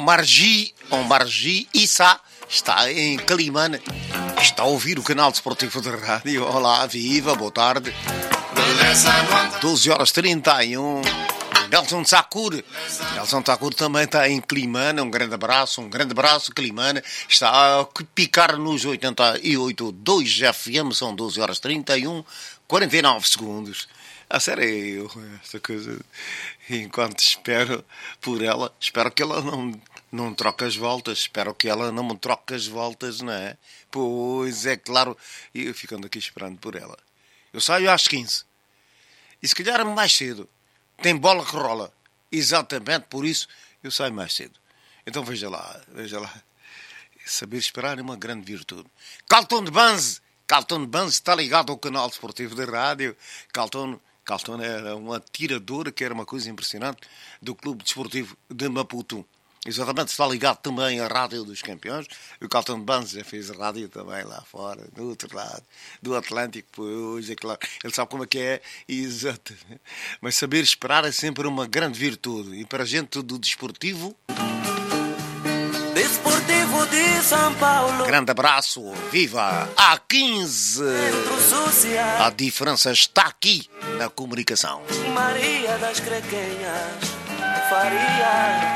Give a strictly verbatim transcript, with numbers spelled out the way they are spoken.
Margi, Margi Issa está em Climane, está a ouvir o canal desportivo de rádio. Olá, viva, boa tarde. doze horas e trinta e um. Nelson Tsakur. Nelson Tsakur também está em Climane. Um grande abraço, um grande abraço. Climane está a picar nos oitenta e oito ponto dois F M. São doze horas e trinta e um, quarenta e nove segundos. A sério, esta coisa. Enquanto espero por ela, espero que ela não, não troque as voltas. Espero que ela não me troque as voltas, não é? Pois é, claro. E eu ficando aqui esperando por ela. Eu saio às quinze. E se calhar mais cedo. Tem bola que rola. Exatamente por isso eu saio mais cedo. Então veja lá, veja lá. Saber esperar é uma grande virtude. Carlton de Banze. Carlton de Banze está ligado ao canal desportivo da rádio. Carlton, Carlton era uma tiradora, que era uma coisa impressionante, do Clube Desportivo de Maputo. Exatamente, está ligado também à Rádio dos Campeões. O Carlton de Banze já fez rádio também lá fora, do outro lado, do Atlântico, pois é claro. Ele sabe como é que é, exato. Mas saber esperar é sempre uma grande virtude. E para a gente do desportivo... Desportivo de São Paulo. Grande abraço, viva! A quinze! A diferença está aqui na comunicação. Maria das Crequenhas, Faria.